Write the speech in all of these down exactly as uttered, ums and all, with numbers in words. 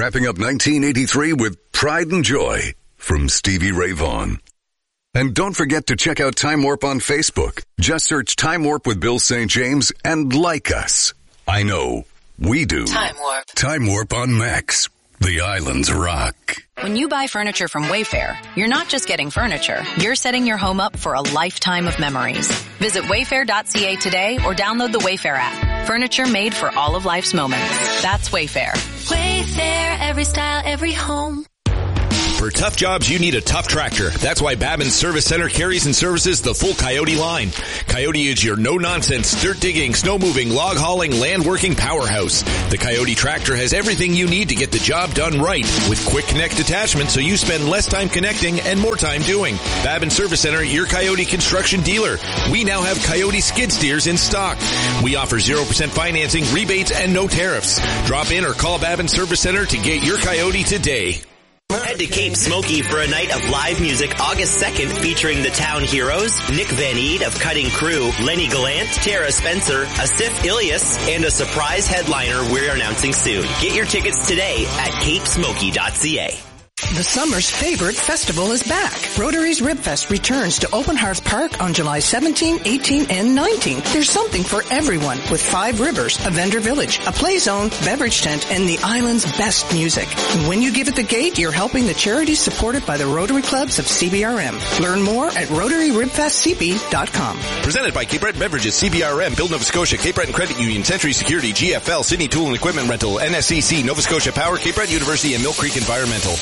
wrapping up nineteen eighty-three with pride and joy from Stevie Ray Vaughan. And don't forget to check out Time Warp on Facebook. Just search Time Warp with Bill Saint James and like us. I know, we do. Time Warp. Time Warp on Max. The islands rock. When you buy furniture from Wayfair, you're not just getting furniture. You're setting your home up for a lifetime of memories. Visit wayfair dot c a today or download the Wayfair app. Furniture made for all of life's moments. That's Wayfair. Wayfair, every style, every home. For tough jobs, you need a tough tractor. That's why Babin's Service Center carries and services the full Coyote line. Coyote is your no-nonsense, dirt digging, snow moving, log hauling, land working powerhouse. The Coyote tractor has everything you need to get the job done right with quick connect attachment so you spend less time connecting and more time doing. Babin's Service Center, your Coyote construction dealer. We now have Coyote skid steers in stock. We offer zero percent financing, rebates, and no tariffs. Drop in or call Babin's Service Center to get your Coyote today. Head to Cape Smoky for a night of live music August second featuring the Town Heroes, Nick Van Eed of Cutting Crew, Lenny Gallant, Tara Spencer, Asif Ilias, and a surprise headliner we're announcing soon. Get your tickets today at cape smoky dot c a. The summer's favorite festival is back. Rotary's Ribfest returns to Open Hearth Park on July seventeenth, eighteenth, and nineteenth. There's something for everyone with Five Rivers, a vendor village, a play zone, beverage tent, and the island's best music. And when you give at the gate, you're helping the charities supported by the Rotary Clubs of C B R M. Learn more at rotary ribfest c b dot com. Presented by Cape Breton Beverages, C B R M, Build Nova Scotia, Cape Breton Credit Union, Century Security, G F L, Sydney Tool and Equipment Rental, N S C C, Nova Scotia Power, Cape Breton University, and Mill Creek Environmental.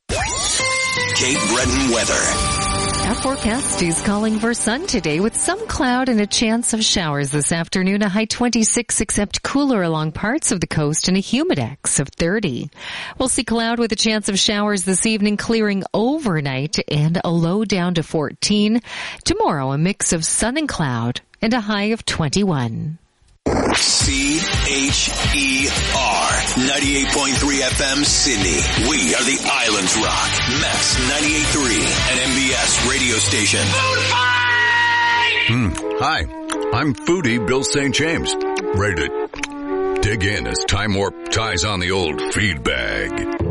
Cape Breton weather. Our forecast is calling for sun today with some cloud and a chance of showers this afternoon. A high twenty-six, except cooler along parts of the coast, and a humidex of thirty. We'll see cloud with a chance of showers this evening, clearing overnight, and a low down to fourteen. Tomorrow, a mix of sun and cloud and a high of twenty-one. C H E R ninety-eight point three F M Sydney. We are the Islands Rock. Max ninety-eight point three, an M B S radio station. Mm, hi, I'm foodie Bill Saint James. Ready to dig in as Time Warp ties on the old feed bag.